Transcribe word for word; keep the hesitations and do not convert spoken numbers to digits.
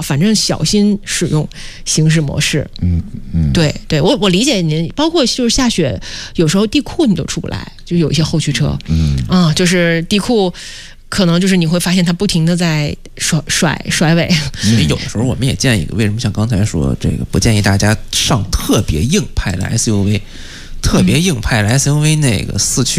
反正小心使用行驶模式。 嗯嗯， 对对，我我理解您，包括就是下雪，有时候地库你都出不来，就有一些后驱车， 嗯啊，就是地库。可能就是你会发现它不停的在甩甩甩尾， 所以有的时候我们也建议，为什么像刚才说这个不建议大家上特别硬派的 S U V， 特别硬派的 S U V 那个四驱